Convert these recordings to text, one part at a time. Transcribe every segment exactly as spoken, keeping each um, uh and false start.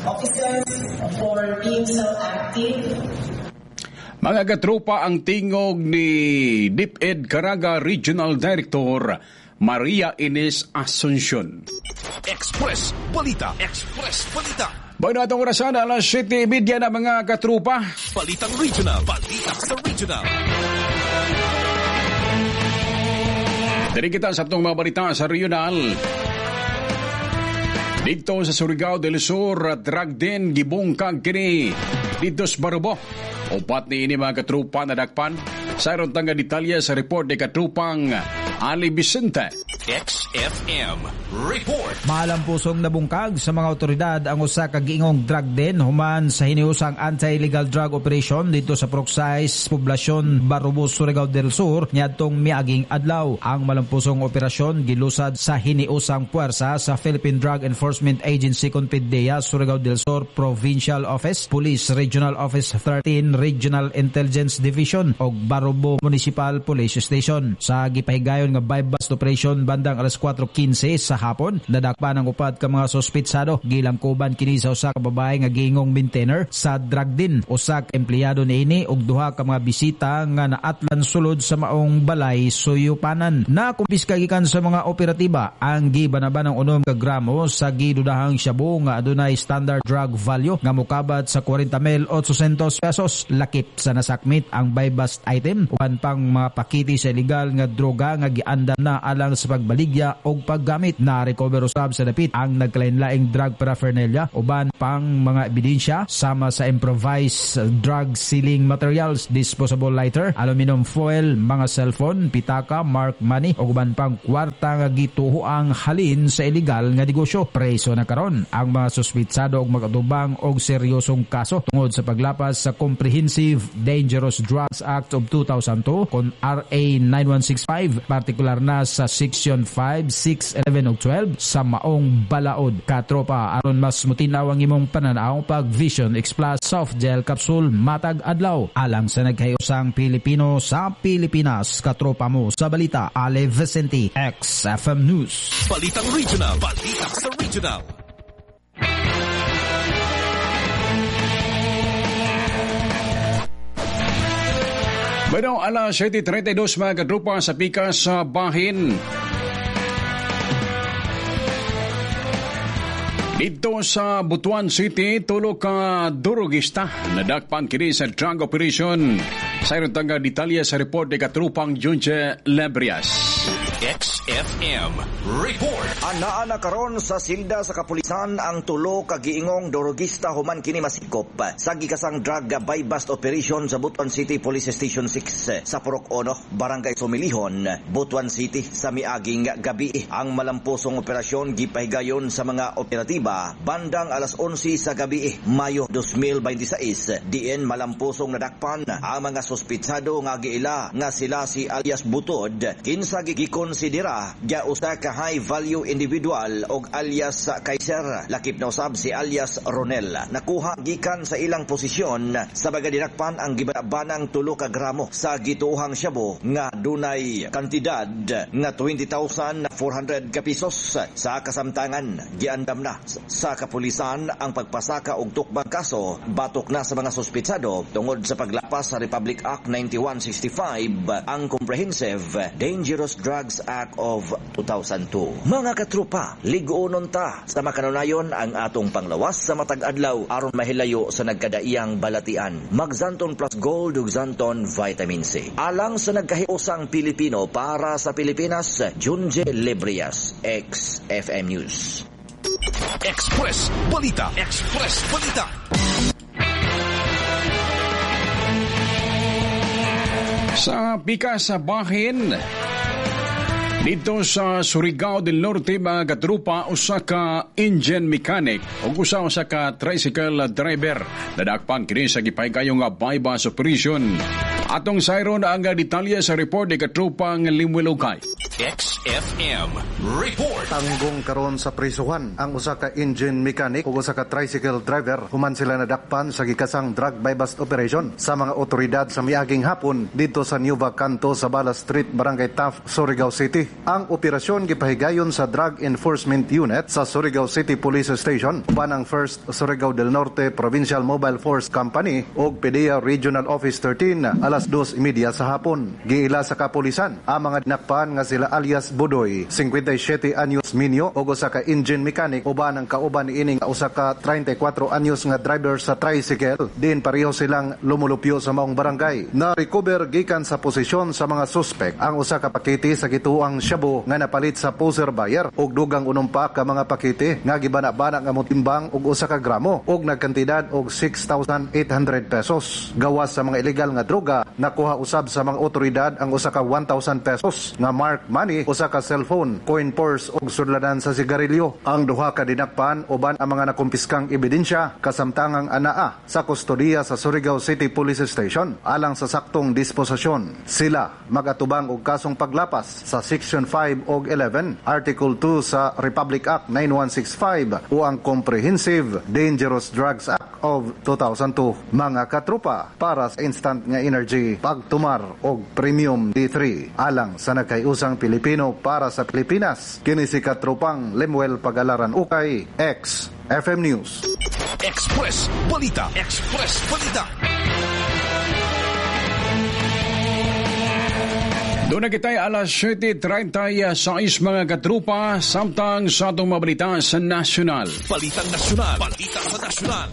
officers for being so active. Mga katropa, ang tingog ni DepEd Caraga Regional Director Maria Ines Asuncion. Express Balita. Express Balita. Bago natong orasan, alas siyete media na mga katropa. Balitang Regional. Balita sa Regional. Dari kita sa itong mga balita sa regional. Dito sa Surigao del Sur, drag din gibungkag kini dito sa Barubo. Upat ni ini mga katrupa na dakpan. Sa iron tanga detalye sa report ni katrupang Ali Vicente. X F M Report. Malampusong nabungkag sa mga otoridad ang usa ka giingong drug den human sa hiniusang anti-illegal drug operation dito sa Procsize, Poblasyon, Barubo, Surigao del Sur niadtong miaging adlaw. Ang malampusong operasyon gilusad sa hiniusang puwersa sa Philippine Drug Enforcement Agency Confidea, Surigao del Sur Provincial Office, Police Regional Office thirteen, Regional Intelligence Division ug Barubo Municipal Police Station. Sa gipahigayon nga buy-bust operation bandang alas kwatro kinse sa hapon, nadakpan ang upat ka mga sospitsado. Gilamkuban kini sa usa ka babae nga giingong maintainer sa drug din, usa ka empleyado niini ug duha ka mga bisita nga naatlan sulod sa maong balay suyupanan. Nakumpiska gikan sa mga operatiba ang gibanaban ng unom ka gramo sa gidudahang shabu nga adunay standard drug value nga mokabat sa forty mil otsocentos pesos. Lakip sa nasakmit ang buy-bust item uban pang mga pakiti sa illegal nga droga nga giandam na alang sa pagbaligya o paggamit. Na recover usab sa dapit ang nagkalain-laing drug paraphernalia uban pang mga ebidensya sama sa improvised drug sealing materials, disposable lighter, aluminum foil, mga cellphone, pitaka, mark money ug uban pang kwarta nga gituho ang halin sa illegal nga negosyo. Preso na karon ang mga suspitsado og magatubang og seryosong kaso tungod sa paglapas sa Comprehensive Dangerous Drugs Act of two thousand two kon R A nine one six five, partikular na sa Section five, six, eleven ug twelve sa maong balaod. Katropa, aron mas mutinaw ang imong pananaw pag Vision X Plus soft gel capsule matag adlaw alang sa nagkayusang Pilipino sa Pilipinas. Katropa mo sa balita, Ale Vicente, X F M News. Balitang Regional. Balita sa Regional. Bueno, alas siyete treinta y dos mga katropa sa pikas sa bahin. Dito sa Butuan City, tulo ka durugista nadakpan kini sa drug operation. Sa iron tanga detalye sa report ni katrupang Junche Lebrias. X F M Report. Anaa na karon sa silda sa kapulisan ang tulo ka giingong dorogista human kini masikop sa gikasang drug buy-bust operation sa Butuan City Police Station six sa Purok Ono, Barangay Sumilihon, Butuan City sa miaging gabi. Ang malampusong operasyon gipahigayon sa mga operatiba bandang alas onse sa gabi, Mayo twenty twenty-six. Diin malampusong nadakpan ang mga sospitsado nga giila nga sila si alias Butod kinsa gikonsidera ga usa ka high value individual og alias Kaiser. Lakip na usab si alias Ronel. Nakuha gikan sa ilang posisyon sa bagadinakpan ang gibanabanang tulo ka gramo sa gituhang shabu nga dunay kantidad nga twenty thousand four hundred ka pesos. Sa kasamtangan giandam na sa kapulisan ang pagpasaka og tukbang kaso batok na sa mga sospitsado tungod sa paglapas sa Republic Act ninety-one sixty-five, ang Comprehensive Dangerous Drugs Act of two thousand two. Mga katrupa, ligonon ta sa makanunayon ang atong panglawas sa matag adlaw aron mahilayo sa nagkadaiyang balatian. Mag-Zanton Plus Gold ug Zanton Vitamin C. Alang sa nagkahiusang Pilipino para sa Pilipinas, Junje Lebrias, X F M News. Express Balita. Express Balita. Sa pikas sa bahin, dito sa Surigao del Norte mga katrupa, usa ka engine mechanic o usa usa ka tricycle driver nadakpan kini sa gipahigayong nga buy-bust operation. Atong sayron ang detalye sa report ni katrupang Limwilogay. X F M Report. Tanggong karon sa prisuhan ang usa ka engine mechanic ug usa ka tricycle driver human sila nadakpan sa gikasang drug buy-bust operation sa mga otoridad sa miaging hapon dito sa Nueva Canto sa Bala Street, Barangay Taft, Surigao City. Ang operasyon gipahigayon sa Drug Enforcement Unit sa Surigao City Police Station uban ang First Surigao del Norte Provincial Mobile Force Company ug P D E A Regional Office thirteen alas dos media sa hapon. Giila sa kapulisan ang mga dinakpan nga sila alias Budoy, fifty-seven anyos minyo ug usa ka engine mechanic uban ang kauban niining usa ka thirty-four anyos nga driver sa tricycle. Din pareho silang lumulupyo sa maong barangay. Na-recover gikan sa posisyon sa mga suspect ang usa ka pakete sa gituang shabu nga napalit sa poser buyer ug dugang unumpa ka mga pakete nga gibana-bana nga motimbang og usa ka gramo ug nagkantidad og six thousand eight hundred pesos. Gawas sa mga illegal nga droga, nakuha usab sa mga otoridad ang usa ka one thousand pesos nga marked money, usa ka cellphone, coin purse ug sudlanan sa sigarilyo. Ang duha ka dinakpan uban ang mga nakumpiskang ebidensya kasamtangang anaa sa kustodiya sa Surigao City Police Station alang sa saktong disposisyon. Sila magatubang og kasong paglapas sa Section five ug eleven, Article two sa Republic Act ninety-one sixty-five o ang Comprehensive Dangerous Drugs Act of two thousand two. Mga katropa, para sa instant nga energy, pagtumar og premium D three alang sa nagkayusang Pilipino para sa Pilipinas. Kini si katropang Lemuel Pagalaran Ukay, X F M News. Express Balita. Express Balita. Doon na kita'y alas seven thirty-six mga katrupa, samtang sa itong mabalita sa nasyonal. Balitang nasyonal. Balita sa nasyonal.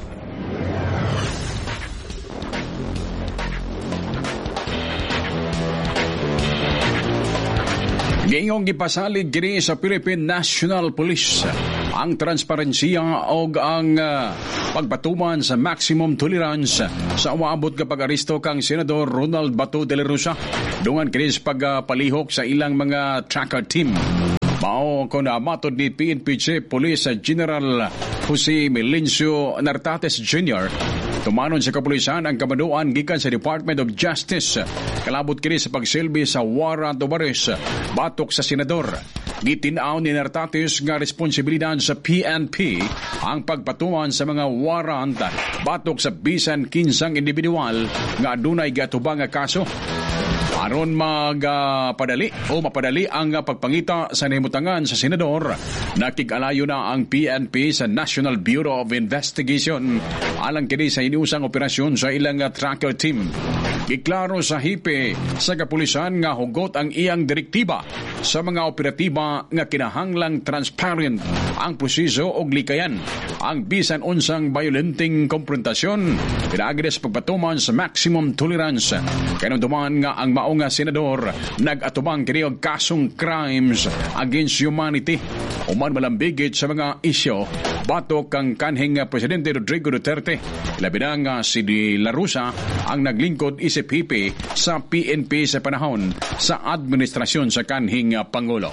Gayong gipasalig kini sa Philippine National Police ang transparensiya o ang uh, pagpatuman sa maximum tolerance sa umaabot ka pag-aristo kang Senador Ronald Bato de la Rosa dungan kini sa pagpalihok sa ilang mga tracker team. Mao ko na matod ni P N P Chief Police General Jose Melencio Nartates Junior Tumanon sa kapulisan ang kamaduan gikan sa Department of Justice. Kalabot kini sa pagsilbi sa warrant of arrest batok sa senador. Gitinaw ni Nartates nga responsibilidad sa P N P ang pagpatuman sa mga warrant batok sa bisan kinsang individual nga adunay gatubang nga kaso. Aron magpadali uh, o mapadali ang uh, pagpangita sa nahimutangan sa senador, nakig-alayo na ang P N P sa National Bureau of Investigation alang kini sa iniusang operasyon sa ilang uh, tracker team. Giklaro sa hipe sa kapulisan nga hugot ang iyang direktiba sa mga operatiba nga kinahanglang transparent ang proseso og likayan ang bisan unsang violenting konfrontasyon pinaagi sa pagpatuman sa maximum tolerance. Kanunduman nga ang mao nga senador nag-atubang kini og kasong crimes against humanity uman malambigit sa mga isyo batok kang kanhing Presidente Rodrigo Duterte. Labi na nga si De La Rosa ang naglingkod isip hipe sa P N P sa panahon sa administrasyon sa kanhing Pangulo.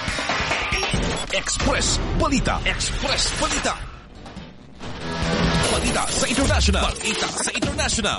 Express Balita. Express Balita. Balita sa international. Balita sa international.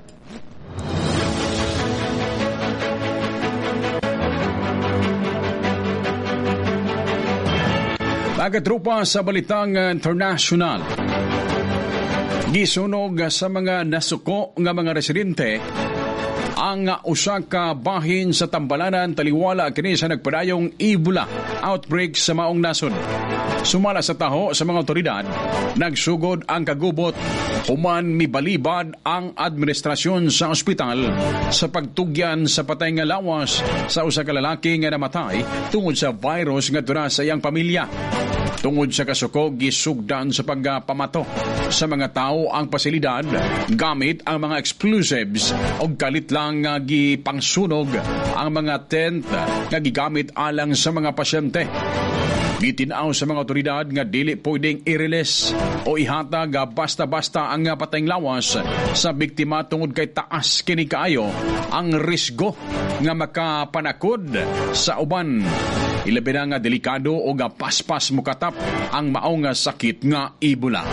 Pagkatrupa sa balitang international. Gisunog sa mga nasuko nga mga residente ang usa ka bahin sa Tambalanan taliwala kini sa nagpadayong Ebola outbreak sa maong nasod. Sumala sa taho sa mga otoridad, nagsugod ang kagubot human mibalibad ang administrasyon sa ospital sa pagtugyan sa patay nga lawas sa usa ka lalaki nga namatay tungod sa virus nga dura sa iyang pamilya. Tungod sa kasukog, gisugdan sa pagpamato sa mga tao ang pasilidad gamit ang mga explosives o kalit lang nga gipangsunog ang mga tent nga gigamit alang sa mga pasyente. Gitinaw sa mga otoridad nga dili pwedeng i-release o ihatag basta-basta ang patayng lawas sa biktima tungod kay taas kini kaayo ang risgo nga makapanakod sa uban. Ilabi na nga delikado o nga paspas mukatap ang maong sakit nga Ebola.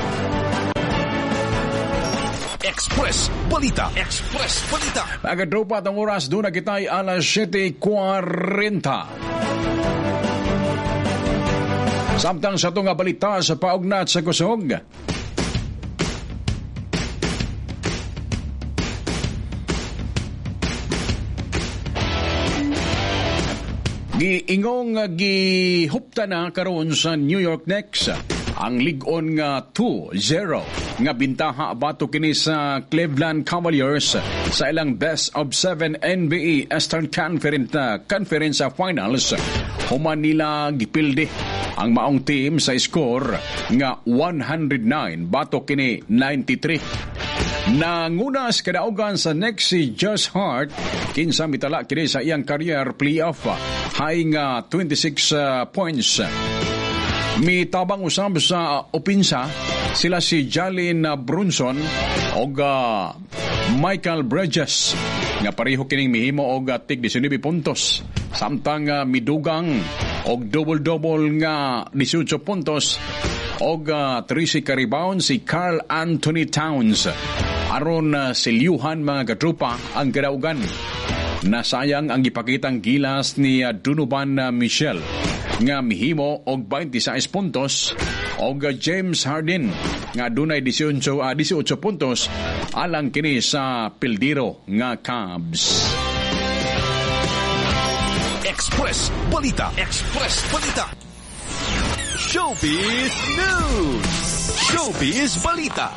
Express Balita. Express Balita. Agadropa ang oras doon na kita'y alas seven forty. Samtang sa itong balita sa paugnat sa kusog. Giingong gihupta na karon sa New York Knicks ang lig-on nga two zero nga bintaha bato kini sa Cleveland Cavaliers sa ilang best of seven N B A Eastern Conference uh, Conference Finals. Human nila gipildi ang maong team sa score nga one hundred nine bato kini ninety-three. Nangunas kadaugan sa next si Josh Hart kinsa mitala kini sa iyang career playoff high nga twenty-six uh, points. Mitabang usab sa opinsa sila si Jalen Brunson o uh, Michael Bridges nga pareho kining mihimo og uh, tig nineteen puntos. Samtang uh, midugang og double-double nga eighteen puntos og uh, thirty ka rebound si Karl Anthony Towns. Aron uh, silyuhan mga katrupa ang kadaugan. Nasayang ang ipakitang gilas ni uh, Donovan uh, Mitchell nga mihimo og twenty-six puntos og uh, James Harden nga dunay eighteen, uh, eighteen puntos alang kini sa pildiro nga Cavs. Express Balita. Express Balita. Showbiz News. Showbiz Balita.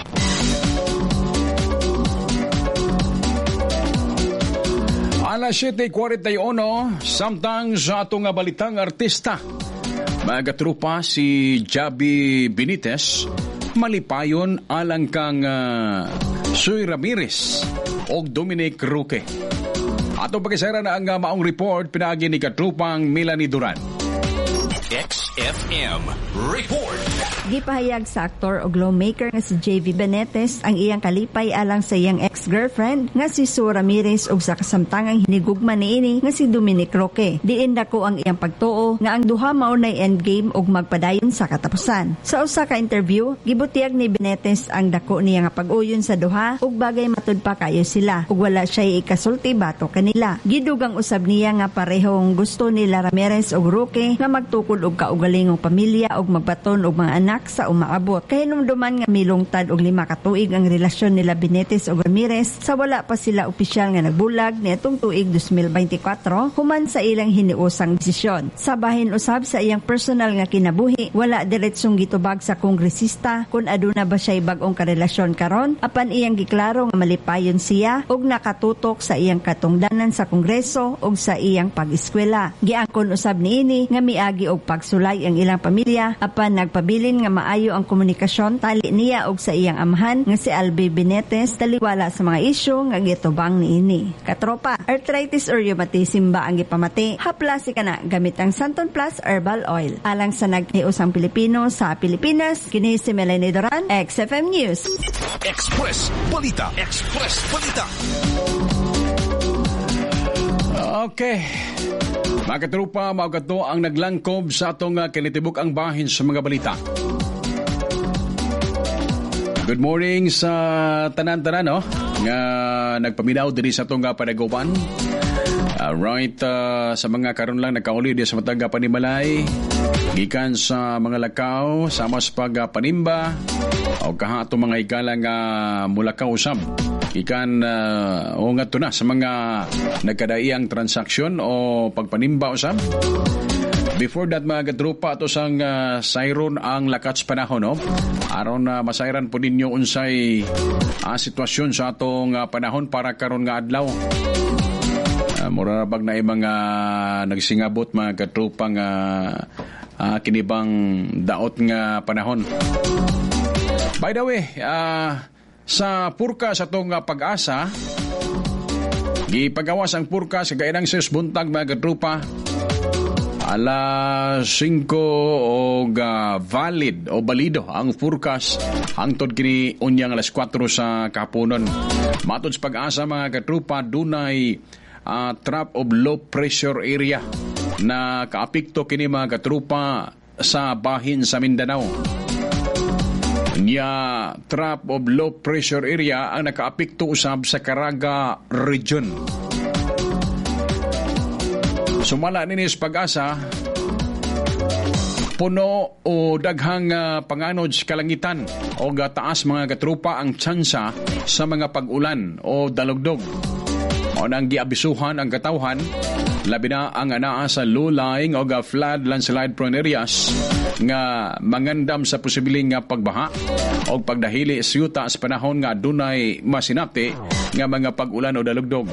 Alas seven forty-one, samtang sa atong balitang artista. Mga trupa si Javi Benitez, malipayon alang kang uh, Suy Ramirez o Dominic Roque. Atong pagkisara na ang uh, maong report pinagi ni katrupang Melanie Duran. X F M Report. Gipahayag sa aktor o lawmaker nga si Javi Benitez ang iyang kalipay alang sa iyang ex-girlfriend nga si Sue Ramirez ug sa kasamtangang hinigugma niini nga si Dominic Roque. Diin dako ang iyang pagtuo nga ang duha mao nay endgame ug magpadayon sa katapusan. Sa usa ka interview, gibutiag ni Benitez ang dako niya nga pag-uyon sa duha ug bagay matud pa kayo sila ug wala siya ikasulti bato kanila. Gidugang usab niya nga parehong gusto nila Ramirez ug Roque nga magtukod og kaugalingong pamilya ug magbaton og mga anak sa umaabot. Kahinumduman nga milungtad og lima ka tuig ang relasyon nila Benitez ug Ramirez sa wala pa sila opisyal nga nagbulag niadtong tuig twenty twenty-four human sa ilang hiniusang desisyon. Sa bahin usab sa iyang personal nga kinabuhi, wala diretsong gitubag sa kongresista kung aduna ba siya bag-ong karelasyon karon apan iyang giklaro nga malipayon siya ug nakatutok sa iyang katungdanan sa kongreso ug sa iyang pag-eskwela. Giangkon usab niini nga miagi og pagsulay ang ilang pamilya apan nagpabilin nga maayo ang komunikasyon tali niya og sa iyang amahan nga si Albi Benitez taliwala sa mga isyu nga gitubang niini. Katropa, arthritis or rheumatism ba ang gipamati? Haplasi ka na gamit ang Santon Plus Herbal Oil. Alang sa naghiusang Pilipino sa Pilipinas, kini si Melanie Duran, X F M News. Express Balita. Express Balita. Okay. Mga katrupa, mga kato ang naglangkob sa atong uh, kinitibuk ang bahin sa mga balita. Good morning sa tanan-tanan, no? Nga nagpaminaw diri sa atong uh, panaguban. Uh, right, uh, sa mga karon lang nagkauli di sa matag panimalay. Gikan sa mga lakaw, sa mas pagpanimba, o kaha itong mga ikalang uh, mulakaw usab. Ikan uh, o nga to na sa mga nagkadaiyang transaksyon o pagpanimba usab. Before that mga katrupa ato sang uh, sayron ang lakats panahon no. Aron na uh, masayran po ninyo unsay uh, sitwasyon sa atong uh, panahon para karon nga adlaw. Uh, mura bag na mga nagsingabot mga katrupang uh, uh, kinibang daot nga panahon. By the way, uh, sa purka sa itong uh, pag-asa, gipagawas ang purka sa gainang sis buntag mga katrupa. Alas five og uh, valid o balido ang forecast hangtod kini unyang alas four sa kapunon. Matod sa pag-asa mga katrupa, dunay uh, trap of low pressure area na kaapekto kini mga katrupa sa bahin sa Mindanao. Nya trap of low pressure area ang nakaapekto usab sa Caraga region. Sumala nini sa pag-asa, puno o daghang uh, panganod sa kalangitan o gataas mga katrupa ang tsansa sa mga pag-ulan o dalugdog. O nang giabisuhan ang katawhan, labi na ang anaa sa low-lying o flood landslide prone areas nga mangandam sa posibleng nga pagbaha o pagdahili sa yuta sa panahon nga dunay masinati nga mga pag-ulan o dalugdog.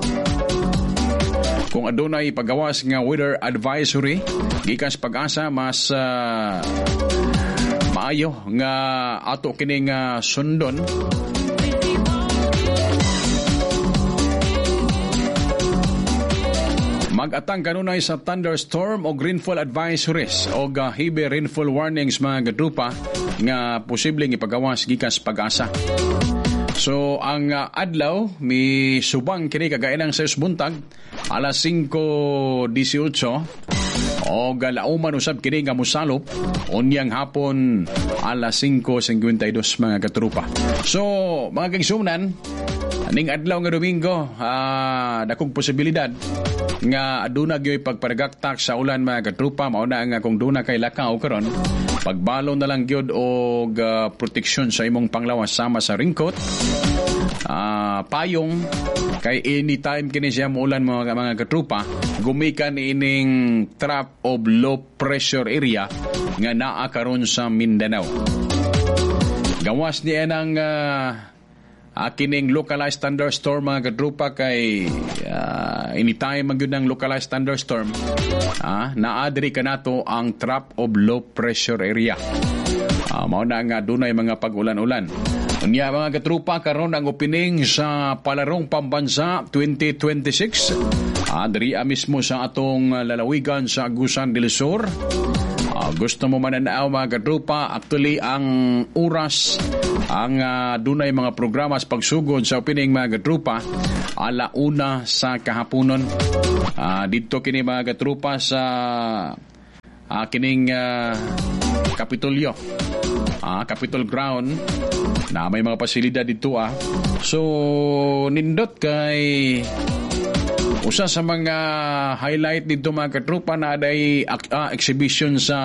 Kung adunay pagawas nga weather advisory, gikan sa Pag-asa mas uh, maayo nga ato kining uh, sundon. Mag-atang kanunay sa thunderstorm o rainfall advisories o uh, heavy rainfall warnings mga gadrupa nga posibleng ipagawas gikan sa Pag-asa. So, ang uh, adlaw, may subang kini kagainang sa buntag, alas singko eighteen, o galauman usab kini nga musalop, unyang hapon, alas singko fifty-two mga katrupa. So, mga kaigsunan, aning adlaw nga Domingo, uh, dakong posibilidad nga aduna gyoy pagparagaktak sa ulan mga katrupa, mauna nga kung duna kay lakaw karon, pagbalo na lang gyud og uh, proteksyon sa imong panglawas sama sa ringkot, uh, payong, kay anytime kini siya muulan mga, mga katrupa, gumikan ining trap of low pressure area nga naa karon sa Mindanao. Gawas niya ng uh, kining localized thunderstorm mga katrupa kay uh, anytime magyud ng localized thunderstorm, ah, naadri ka nato ang trap of low pressure area. Uh, mao na nga dunay mga pag-ulan-ulan. Unya mga katrupa, karon ang opening sa Palarong Pambansa twenty twenty-six. Uh, diri mismo sa atong lalawigan sa Agusan del Sur. Uh, gusto mo mananaaw mga katrupa, actually ang oras ang uh, dunay mga programa sa pagsugod sa opening mga katrupa alauna sa kahaponon. Uh, dito kini mga katrupa sa uh, kining uh, Kapitolyo, uh, Capitol Ground, na may mga pasilidad dito ah. So nindot kay usa sa mga highlight dito mga katrupa na aday uh, exhibition sa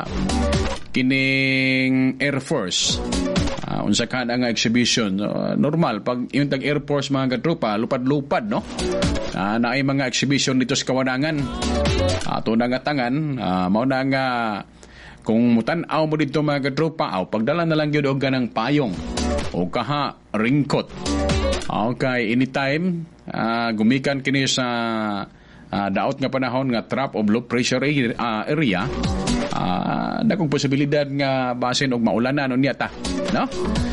kining Air Force. Uh, unsa ka nga exhibition. Uh, normal pag yung tag Air Force mga katrupa, lupad-lupad no. Uh, na ay mga exhibition dito sa Kawanangan. Ato uh, nga tangan, uh, mao na nga kung mutan-aw mo dito mga katrupa, aw pagdala na lang gyud og ganang payong o kaha ringkot. Okay, anytime uh, gumikan kini sa uh, daot nga panahon nga trap of low pressure area, uh, dakong posibilidad nga basin og maulanan unya ta, no?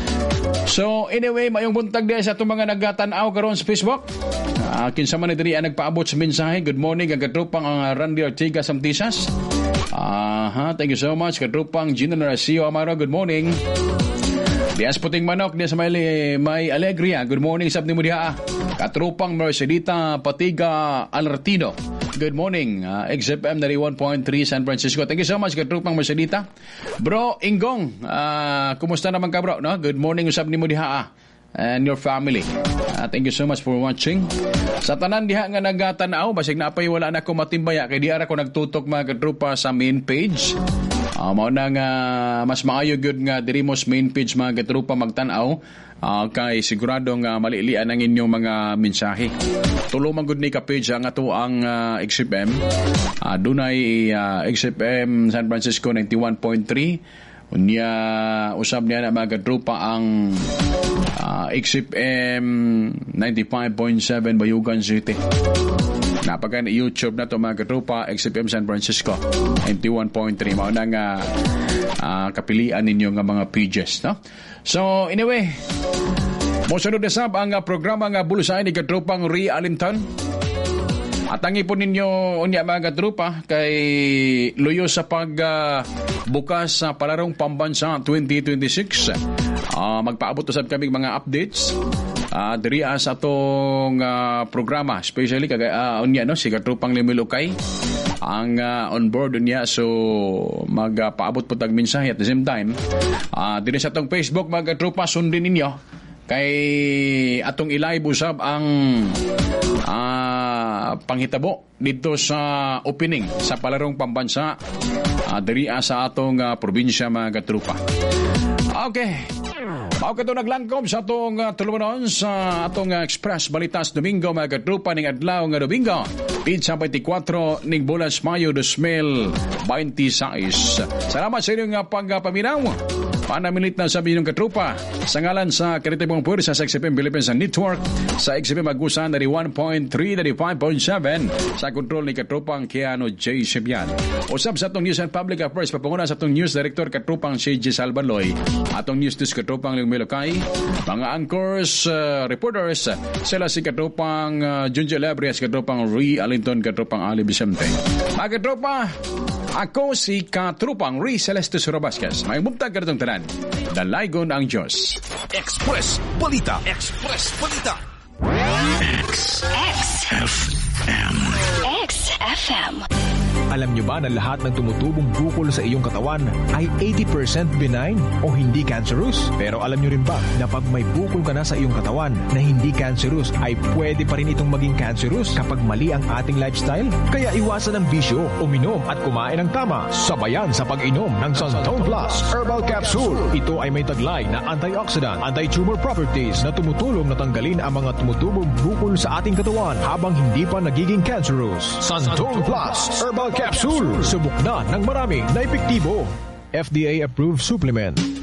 So anyway, mayong buntag diay sa atong mga nagatan-aw karon sa Facebook. Uh, kinsa man diri ang nagpaabot sa mensahe. Good morning ang katropang ang uh, Randy Ortiga Samtisas. Ah, uh, thank you so much katropang General Sio Amaro. Good morning. Dias Puting Manok diya sa may, may Alegria. Good morning sab nimo diha. Katropang Mercedita Patiga Alertino. Good morning. Uh, X F M ninety-one point three San Francisco. Thank you so much katropang Mercedita. Bro Ingong, uh, kumusta naman ka bro? No? Good morning usab nimo diha and your family. Uh, thank you so much for watching. Sa tanan diha nga nagatanaw, basig na pay wala na ko matimbaya kay di ara ko nagtutok mga katropa sa main page. Uh, mao na nga mas maayo gyud nga diri mo sa main page mga katropa magtan-aw. Uh, kay sigurado nga malilian ang inyong mga mensahe. Tulo man gud ni ka page ang ato ang uh, X F M. Uh, dunay uh, X F M San Francisco ninety-one point three. Unya usab niya na mga katropa ang uh, X F M ninety-five point seven Bayugan City. Napakan YouTube na to mga katropa, X F M San Francisco ninety-one point three. Mao na nga uh, kapilian ninyo nga mga pages, no? So anyway, mosunod na sab ang uh, programa nga Bulusay ni katropang Ray Allenton. At ang ipon ninyo unya mga katropa kay luyo sa pag uh, bukas sa Palarong Pambansa twenty twenty-six. Uh, magpaabot usab kami mga updates uh, diri sa atong uh, programa, especially kagay uh, unya no si katropang Limilukay ang uh, on board unya, so magpaabot uh, po tag mensahe at the same time uh, diri sa atong Facebook mga katropa sundin ninyo kay atong i-live usab ang uh, panghitabo dito sa opening sa palarong pambansa uh, diri sa atong uh, probinsya mga katrupa. Okay. Mao kato naglangkob sa atong uh, tulumanon sa atong uh, Express Balitas Domingo mga katrupa ning adlaw nga Domingo Pizza twenty-four ning bulas Mayo twenty twenty-six. Salamat sa inyong uh, pagpaminaw. Panamilit na sabi ng katrupa sa ngalan sa Karitibong Puwersa sa X F M Philippines Network sa X F M Agusan dari one point three dari five point seven sa kontrol ni katrupang Keanu J. Sibian. Usab sa atong News and Public Affairs papanguna sa atong News Director katrupang C J Salvaloy, atong News Desk katrupang Leong Melocay, mga anchors, uh, reporters sila si katrupang uh, Junjo Labrias, katrupang Ray Alinton, katrupang Ali Vicente. Mga katropa, ako si katrupang Ray Celeste Surabasquez. May bumtag ka itong tanan. Dalaygon ang Diyos. Express Balita. Express Balita. X F M. X F M. Alam nyo ba na lahat ng tumutubong bukol sa iyong katawan ay eighty percent benign o hindi cancerous? Pero alam nyo rin ba na pag may bukol ka na sa iyong katawan na hindi cancerous ay pwede pa rin itong maging cancerous kapag mali ang ating lifestyle? Kaya iwasan ang bisyo, uminom at kumain ng tama. Sabayan sa pag-inom ng Santone Plus Herbal Capsule. Ito ay may taglay na antioxidant, anti-tumor properties na tumutulong na tanggalin ang mga tumutubong bukol sa ating katawan habang hindi pa nagiging cancerous. Santone Plus Herbal Capsule. Subok na ng marami na epektibo. F D A approved supplement.